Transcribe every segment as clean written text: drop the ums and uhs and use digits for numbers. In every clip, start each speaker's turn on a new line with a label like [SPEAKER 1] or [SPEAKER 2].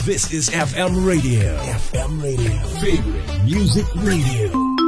[SPEAKER 1] This is FM Radio. FM Radio. Favorite Music Radio.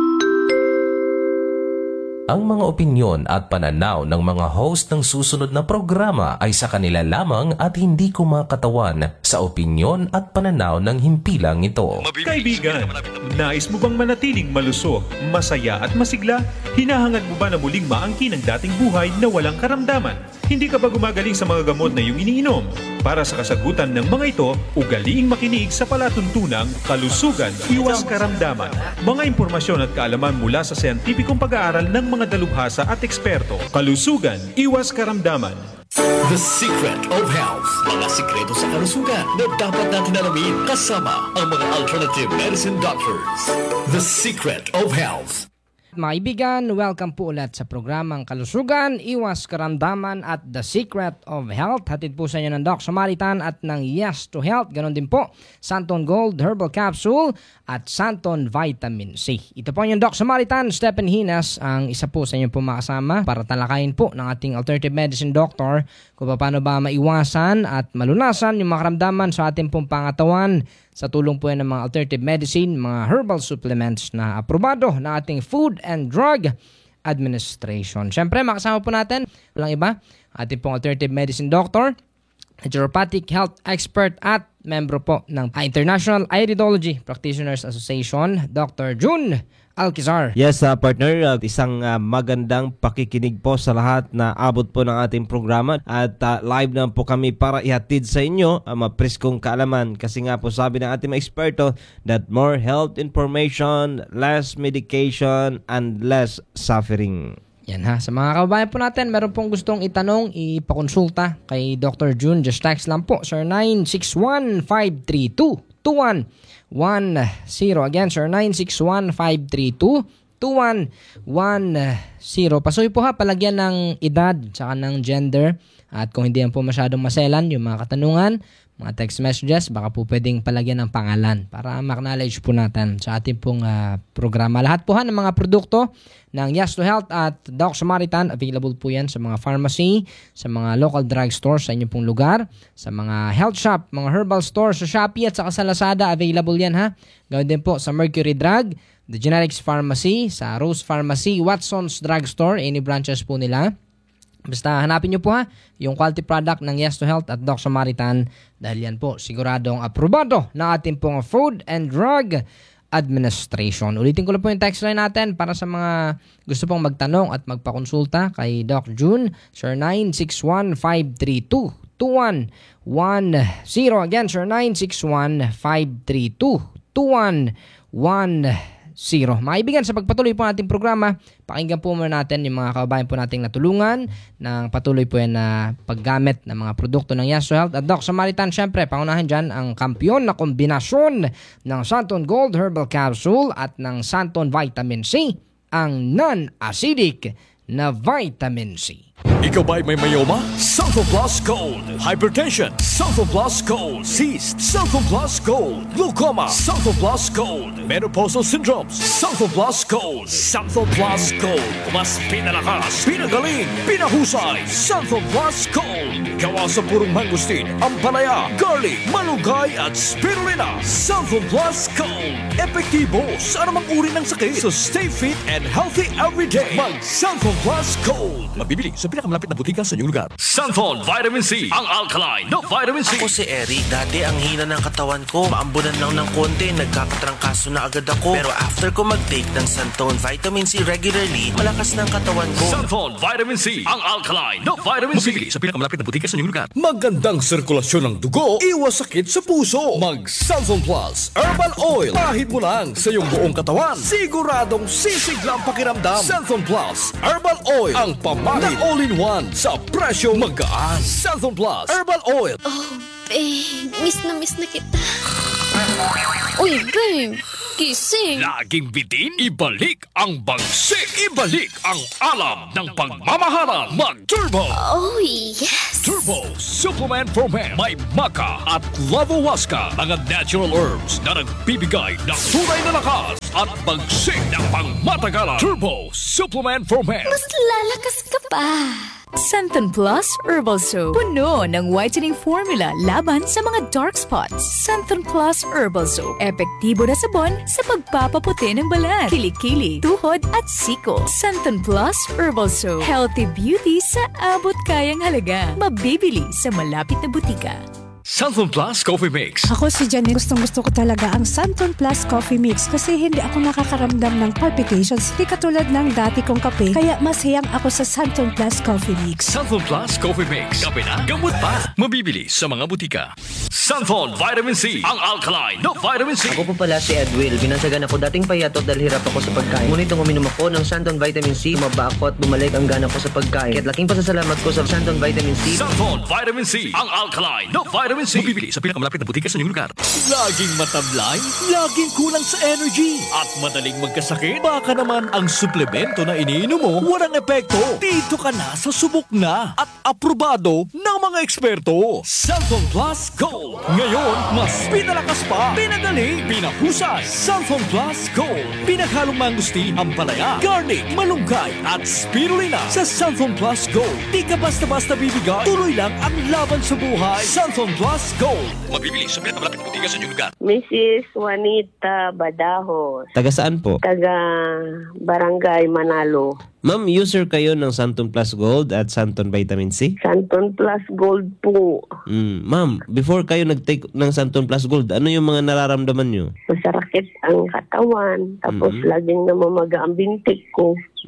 [SPEAKER 2] Ang mga opinyon at pananaw ng mga host ng susunod na programa ay sa kanila lamang at hindi kumakatawan sa opinyon at pananaw ng himpilang ito.
[SPEAKER 3] Kaibigan, nais mo bang manatiling malusog, masaya at masigla? Hinahangad mo ba na muling maangkin ang dating buhay na walang karamdaman? Hindi ka ba gumagaling sa mga gamot na iyong iniinom? Para sa kasagutan ng mga ito, ugaliing makinig sa palatuntunang Kalusugan, Iwas Karamdaman. Mga impormasyon at kaalaman mula sa siyentipikong pag-aaral ng mga dalubhasa at eksperto. Kalusugan, Iwas Karamdaman.
[SPEAKER 1] The Secret of Health. Mga sikreto sa kalusugan na dapat natin alamin kasama ang mga alternative medicine doctors. The Secret of Health.
[SPEAKER 4] Mga kaibigan, welcome po ulit sa programang Kalusugan, Iwas Karamdaman at The Secret of Health. Hatid po sa inyo ng Doc Samaritan at ng Yes to Health. Ganon din po, Santon Gold Herbal Capsule at Santon Vitamin C. Ito po yung Doc Samaritan, Stephen Hinas, ang isa po sa inyo po makasama para talakayin po ng ating alternative medicine doctor kung paano ba maiwasan at malunasan yung mga karamdaman sa ating pong pangatawan sa tulong po yan ng mga alternative medicine, mga herbal supplements na aprobado na ating Food and Drug Administration. Siyempre, makasama po natin, walang iba, ating pong alternative medicine doctor, naturopathic health expert at membro po ng International Iridology Practitioners Association, Dr. June Alquizar.
[SPEAKER 5] Yes, partner, isang magandang pakikinig po sa lahat na abot po ng ating programa at live na po kami para ihatid sa inyo ang mapreskong kaalaman kasi nga po sabi ng ating mga eksperto that more health information, less medication, and less suffering.
[SPEAKER 4] Yan ha. Sa mga kababayan po natin, meron pong gustong itanong, ipakonsulta kay Dr. June. Just text lang po, sir, 961-532-2110. Again, sir, 961-532-2110. Pasuy po ha, palagyan ng edad tsaka ng gender. At kung hindi yan po masyadong maselan, yung mga katanungan, mga text messages, baka po pwedeng palagyan ng pangalan para ma-acknowledge po natin sa ating pong programa. Lahat po ha ng mga produkto ng Yes to Health at Doc Samaritan, available po yan sa mga pharmacy, sa mga local drugstore sa inyong pong lugar, sa mga health shop, mga herbal store sa Shopee at saka sa Lazada, available yan ha. Gawin din po sa Mercury Drug, The Generics Pharmacy, sa Rose Pharmacy, Watson's Drugstore, any branches po nila. Basta hanapin nyo po ha, yung quality product ng Yes to Health at Doc Samaritan dahil yan po siguradong aprobado ng ating pong Food and Drug Administration. Ulitin ko lang po yung text line natin para sa mga gusto pong magtanong at magpakonsulta kay Doc June, sir, 961-532-2110. Again, sir, 961-532-2110. Maibigan, sa pagpatuloy po nating programa, pakinggan po muna natin yung mga kababayan po nating natulungan ng patuloy po yan na paggamit ng mga produkto ng Yes to Health at Doc Samaritan. Siyempre, pangunahin dyan ang kampiyon na kombinasyon ng Santon Gold Herbal Capsule at ng Santon Vitamin C, ang non-acidic na Vitamin C.
[SPEAKER 1] Ikaw ba'y may mayoma? Santon Plus Gold. Hypertension. Santon Plus Gold. Cyst. Santon Plus Gold. Glaucoma. Santon Plus Gold. Menopausal syndromes. Santon Plus Gold. Santon Plus Gold. Mas pinalakas, pinagaling, pinahusay. Santon Plus Gold. Gawa sa purong mangustin, ampalaya, garlic, malunggay at spirulina. Santon Plus Gold. Epektibo sa anumang uri ng sakit. So stay fit and healthy every day. Mag Santon Plus Gold. Mabibili sa pinakamalapit na butika sa inyong lugar. Santon Vitamin C, ang alkaline na vitamin C.
[SPEAKER 6] Ako si Eric. Dati ang hina ng katawan ko. Maambunan lang ng konti, nagkakatrangkaso na agad ako. Pero after ko mag-take ng Santon Vitamin C regularly, malakas ng katawan ko.
[SPEAKER 1] Santon Vitamin C, ang alkaline na vitamin C. Mabibili sa pinakamalapit na butika sa inyong lugar. Magandang sirkulasyon ng dugo, iwas sakit sa puso. Mag Santon Plus Herbal Oil. Kahit mo lang sa iyong buong katawan, siguradong sisiglang pakiramdam. Santon Plus Herbal Oil, ang pamalit na all-in-one sa presyo magaan. Santon Plus Herbal Oil.
[SPEAKER 7] Oh, babe. Miss na kita. Uy, babe. Gising.
[SPEAKER 1] Laging bitin, ibalik ang bagsik. Ibalik ang alam ng pagmamahalan. Mag-Turbo.
[SPEAKER 7] Oh, yes.
[SPEAKER 1] Turbo Supplement for Men. May maca at lavowaska, mga natural herbs na nagbibigay ng tunay na lakas at bagsik ng pangmatagalan. Turbo Supplement for Men.
[SPEAKER 7] Mas lalakas ka pa.
[SPEAKER 8] Santon Plus Herbal Soap. Puno ng whitening formula laban sa mga dark spots. Santon Plus Herbal Soap. Epektibo na sabon sa pagpapaputi ng balat, kilikili, tuhod at siko. Santon Plus Herbal Soap. Healthy beauty sa abot kayang halaga. Mabibili sa malapit na butika.
[SPEAKER 1] Santon Plus Coffee Mix.
[SPEAKER 9] Ako si Janet. Gustong-gusto ko talaga ang Santon Plus Coffee Mix kasi hindi ako nakakaramdam ng palpitations. Hindi katulad ng dati kong kape. Kaya mas hiyang ako sa Santon Plus Coffee Mix.
[SPEAKER 1] Santon Plus Coffee Mix. Kape na, gamot pa. Mabibili sa mga butika. Santon Vitamin C. Ang alkaline na vitamin C.
[SPEAKER 10] Ako po pala si Edwil. Binansagan ako dating payatot dahil hirap ako sa pagkain. Ngunit nung uminom ako ng Santon Vitamin C, umaba ako at bumalik ang gana ko sa pagkain. Kaya't laking pasasalamat ko sa Santon Vitamin C.
[SPEAKER 1] Santon Vitamin C. Ang alkaline na vitamin C. Mabibili sa pinakamalapit na butika sa inyong lugar. Laging matablay, laging kulang sa energy, at madaling magkasakit. Baka naman ang suplemento na iniinom mo walang epekto. Dito ka na sa subok na at aprobado ng mga eksperto. Santon Plus Gold. Ngayon, mas pinalakas pa, pinagaling, pinahusay. Santon Plus Gold. Pinaghalong mangustin, ampalaya, garlic, malunggay, at spirulina. Sa Santon Plus Gold, di ka basta-basta bibigay. Tuloy lang ang laban sa buhay. Santon Plus Gold. Mabibili sa pinakamalapit na butika sa inyong lugar.
[SPEAKER 11] Mrs. Juanita Badajos.
[SPEAKER 5] Taga saan po?
[SPEAKER 11] Taga Barangay Manalo.
[SPEAKER 5] Ma'am, user kayo ng Santon Plus Gold at Santon Vitamin C?
[SPEAKER 11] Santon Plus Gold po.
[SPEAKER 5] Ma'am, before kayo nag-take ng Santon Plus Gold, ano yung mga nararamdaman nyo?
[SPEAKER 11] Masakit ang katawan. Tapos laging namamaga ang bintik ko.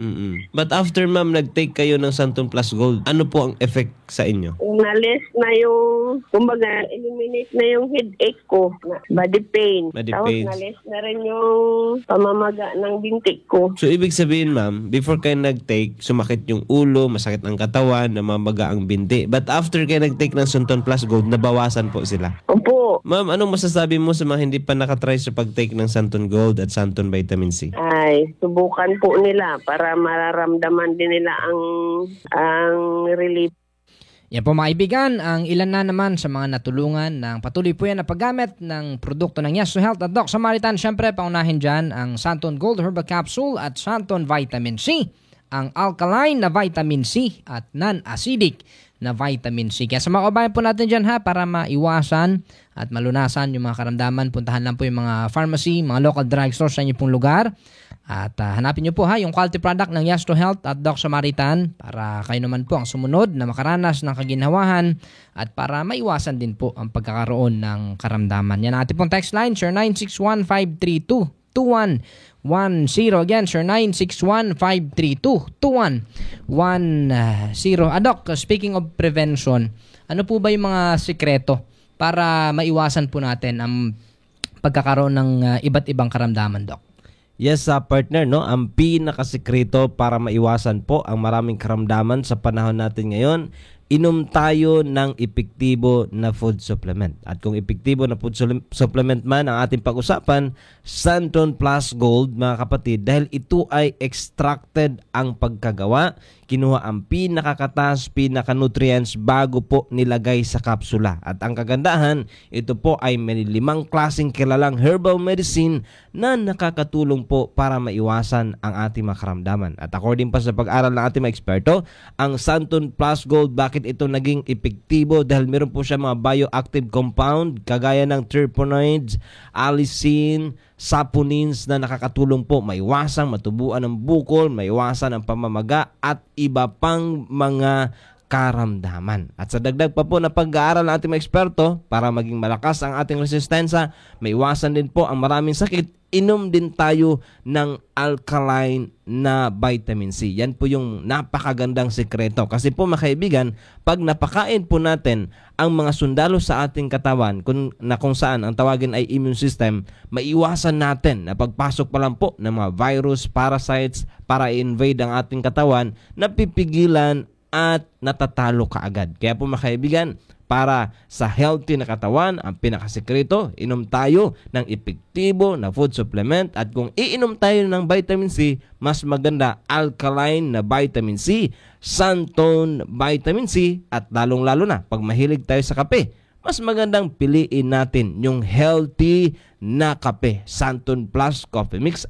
[SPEAKER 5] But after ma'am, nag-take kayo ng Santon Plus Gold, ano po ang effect sa inyo?
[SPEAKER 11] Nalis na yung, kumbaga, eliminate na yung headache ko. Body pain. Tapos nalis na rin yung pamamaga ng bintik ko.
[SPEAKER 5] So, ibig sabihin ma'am, before kayo nag-take, sumakit yung ulo, masakit ang katawan, namamaga ang binti. But after kayo nag-take ng Santon Plus Gold, nabawasan po sila.
[SPEAKER 11] Opo.
[SPEAKER 5] Ma'am, anong masasabi mo sa mga hindi pa nakatry sa pag-take ng Santon Gold at Santon Vitamin C?
[SPEAKER 11] Ay, subukan po nila para mararamdaman din nila ang relief.
[SPEAKER 4] Yan po mga kaibigan, ang ilan na naman sa mga natulungan ng patuloy po yan na paggamit ng produkto ng Yes to Health at Doc Samaritan. Siyempre, paunahin dyan ang Santon Gold Herbal Capsule at Santon Vitamin C, ang alkaline na vitamin C at non-acidic na vitamin C. Kaya sa mga kabayan po natin dyan para maiwasan at malunasan yung mga karamdaman, puntahan lang po yung mga pharmacy, mga local drugstore sa inyo pong lugar. At hanapin nyo po yung quality product ng Yes to Health at Doc Samaritan para kayo naman po ang sumunod na makaranas ng kaginhawahan at para maiwasan din po ang pagkakaroon ng karamdaman. Yan ang ating pong text line, sure 961-532-2110. Again, sure 961-532-2110. Doc, speaking of prevention, ano po ba yung mga sikreto para maiwasan po natin ang pagkakaroon ng iba't ibang karamdaman, Doc?
[SPEAKER 5] Yes, partner, no? Ang pinakasikreto para maiwasan po ang maraming karamdaman sa panahon natin ngayon, inom tayo ng epektibo na food supplement. At kung epektibo na food supplement man ang ating pag-usapan, Santon Plus Gold, mga kapatid, dahil ito ay extracted ang pagkagawa, kinuha ang pinakakatas, pinaka-nutrients bago po nilagay sa kapsula. At ang kagandahan, ito po ay may 5 klaseng kilalang herbal medicine na nakakatulong po para maiwasan ang ating mga karamdaman. At according pa sa pag-aral ng ating mga eksperto, ang Santon Plus Gold, bakit ito naging epektibo? Dahil meron po siya mga bioactive compound kagaya ng terpenoids, allicin, saponins na nakakatulong po maiwasan, matubuan ng bukol, maiwasan ang pamamaga at iba pang mga karamdaman. At sa dagdag pa po na pag-aaral ng ating mga eksperto para maging malakas ang ating resistensya, maiwasan din po ang maraming sakit, inom din tayo ng alkaline na vitamin C. Yan po yung napakagandang sekreto. Kasi po mga kaibigan, pag napakain po natin ang mga sundalo sa ating katawan kung saan ang tawagin ay immune system, maiwasan natin na pagpasok pa lang po ng mga virus, parasites para i-invade ang ating katawan, napipigilan at natatalo kaagad. Kaya po mga kaibigan, para sa healthy na katawan, ang pinakasekreto, inom tayo ng epektibo na food supplement. At kung iinom tayo ng vitamin C, mas maganda alkaline na vitamin C, Santon Vitamin C, at lalong-lalo na pag mahilig tayo sa kape, mas magandang piliin natin yung healthy na kape, Santon Plus Coffee Mix.